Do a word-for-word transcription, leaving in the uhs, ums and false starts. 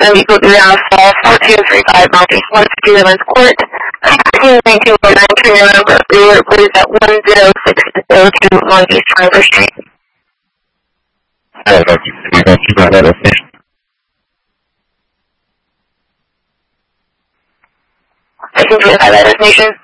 and Equal Ground Fall, four two three five Northeast one fifty Women's Court, sixteen nineteen oh nine Trina number, Brewer, please at one zero six zero two Northeast River Street. Alright, thank you. Thank you for that information. I can verify that information.